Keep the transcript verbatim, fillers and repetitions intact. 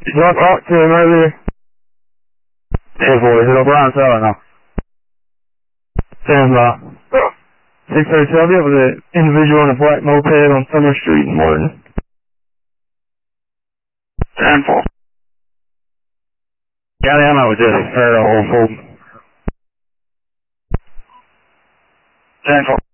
Did I talk to him earlier? Hey boys, it'll Brian Seller now. Stand by. six thirty-seven, it was an individual on a black moped on Summer Street in Morton. ten four. Yeah, I know, just heard a whole fool. ten four.